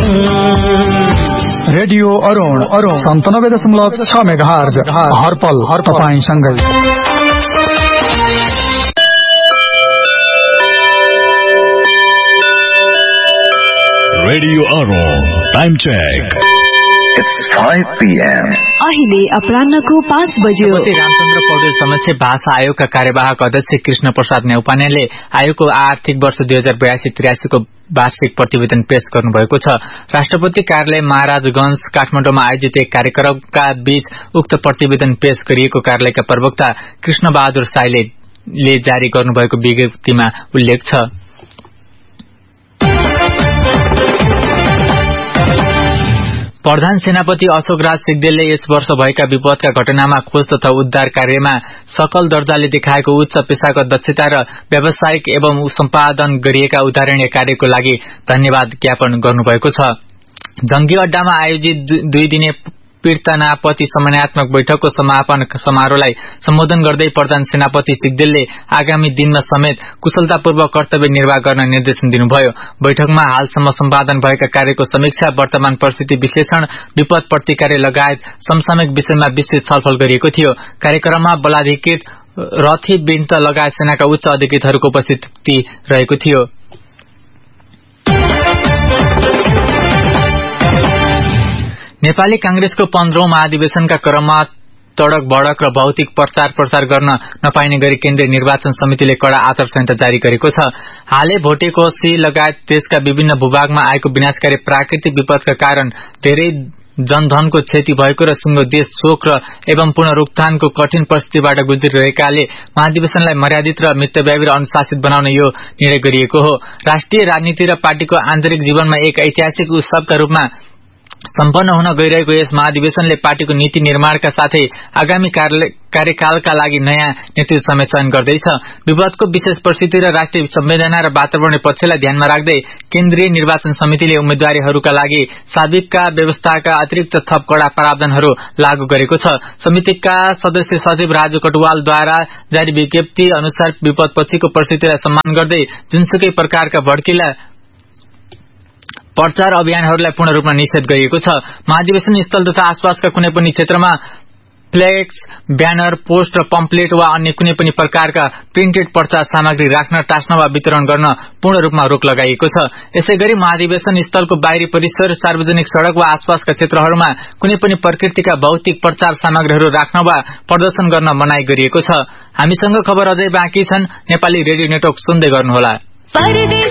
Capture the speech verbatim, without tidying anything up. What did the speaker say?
Radio Arun Arun सन्तानब्बे दशमलव छ megahertz हरपल her तपाईंसँगै। Radio Arun time check. It's five p m अहिले अपराह्नको पाँच बज्यो। रामचन्द्र पौडेल समक्ष भाषा आयोगका कार्यवाहक अध्यक्ष कृष्ण प्रसाद न्यौपानेले आयोगको आर्थिक वर्ष दुई हजार बयासी त्रियासी को वार्षिक प्रतिवेदन पेश गर्नुभएको छ। राष्ट्रपति कार्यालय महाराजगंज काठमाडौँमा आयोजित एक कार्यक्रमका बीच उक्त प्रतिवेदन पेश गरिएको कार्यालयका प्रवक्ता कृष्ण बहादुर साईले जारी गर्नुभएको विज्ञप्तिमा उल्लेख छ। प्रधान सेनापति अशोक राज सिग्देलले यस वर्ष भएका विपदका घटनामा खोज तथा उद्धार कार्यमा सकल दर्जाले देखाएको उच्च पेशागत दक्षता र व्यावसायिक एवं सम्पादन गरिएका उदाहरणीय कार्यको लागि धन्यवाद ज्ञापन गर्नुभएको छ। जंगी अड्डामा आयोजित दुई दिने पीर्तनापति समन्वयात्मक बैठकको समापन समारोहलाई सम्बोधन गर्दै प्रधान सेनापति सिग्देलले आगामी दिनमा समेत कुशलतापूर्वक कर्तव्य निर्वाह गर्न निर्देशन दिनुभयो। बैठकमा हालसम्म सम्पादन भएका कार्यको समीक्षा, वर्तमान परिस्थिति विश्लेषण, विपद प्रतिकार लगायत समसामयिक विषयमा विस्तृत छलफल गरिएको थियो। कार्यक्रममा बलाधिकृत रथी बिन्त लगायत सेनाका उच्च अधिकृतहरूको उपस्थिति रहेको थियो। नेपाली कांग्रेसको पन्ध्रौं महाधिवेशनका क्रममा तडक भडक र भौतिक प्रचार प्रसार गर्न नपाइने गरी केन्द्रीय निर्वाचन समितिले कड़ा आचार संहिता जारी गरेको छ। हालै भोटेकोशी लगायत देशका विभिन्न भूभागमा आएको विनाशकारी प्राकृतिक विपदका कारण धेरै जनधनको क्षति भएको र सिंगो देश शोक र एवं पुनरुत्थानको कठिन परिस्थितिबाट गुज्रिरहेकाले महाधिवेशनलाई मर्यादित र मितव्ययी र अनुशासित बनाउन यो निर्णय गरिएको हो। राष्ट्रिय राजनीति र पार्टीको आन्तरिक जीवनमा एक ऐतिहासिक उत्सवका रूपमा सम्पन्न हुन गइरहेको यस महाधिवेशनले पार्टीको नीति निर्माणका साथै आगामी कार्यकालका लागि नयाँ नेतृत्व समेत चयन गर्दैछ। विवादको विशेष परिस्थिति र राष्ट्रिय संवेदना र वातावरणीय पक्षलाई ध्यानमा राख्दै केन्द्रीय निर्वाचन समितिले उम्मेद्वारीहरूका लागि साविकका व्यवस्थाका अतिरिक्त थप कड़ा प्रावधानहरू लागू गरेको छ। समितिका सदस्य सचिव राजु कटुवालद्वारा जारी विज्ञप्ति अनुसार विपदपछिको परिस्थितिलाई सम्मान गर्दै जुनसुकै प्रकारका भड्किला प्रचार अभियानहरूलाई पूर्ण रूपमा निषेध गरिएको छ। महाधिवेशन स्थल तथा आसपासका कुनै पनि क्षेत्रमा फ्लेक्स, ब्यानर, पोस्ट र पम्पलेट वा अन्य कुनै पनि प्रकारका प्रिन्टेड प्रचार सामग्री राख्न, टास्न वा वितरण गर्न पूर्ण रूपमा रोक लगाइएको छ। यसैगरी महाधिवेशन स्थलको बाहिरी परिसर, सार्वजनिक सड़क वा आसपासका क्षेत्रहरूमा कुनै पनि प्रकृतिका भौतिक प्रचार सामग्रीहरू राख्न वा प्रदर्शन गर्न मनाई गरिएको छ। हामीसँग खबर अझै बाँकी छन्। नेपाली रेडियो नेटवर्क सुन्दै गर्नुहोला।